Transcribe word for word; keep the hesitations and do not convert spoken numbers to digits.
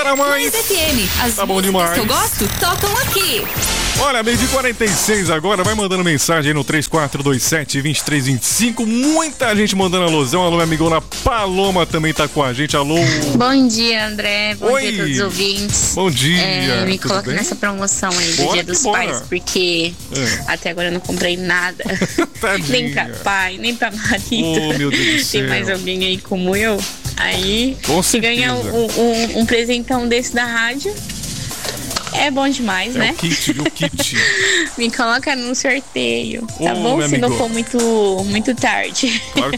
para mais. Mais F M, as Tá bom músicas demais. que eu gosto, tocam aqui. Olha, meio de quarenta e seis agora, vai mandando mensagem aí no três quatro dois sete, dois três dois cinco. Muita gente mandando alusão. Alô, minha amigona Paloma também tá com a gente. Alô. Bom dia, André. Bom Oi. dia a todos os ouvintes. Bom dia. É, me Tudo coloca bem? nessa promoção aí do Bora Dia que dos bora. Pais, porque É. até agora eu não comprei nada. Tadinha. Nem pra pai, nem pra marido. Oh, meu Deus do Tem céu. mais alguém aí como eu? Aí, Com se ganha certeza. um, um, um presentão desse da rádio, é bom demais, É né? o kit, viu? O kit. Me coloca no sorteio, tá Ô, bom? meu Se não amigo. for muito, muito tarde. Claro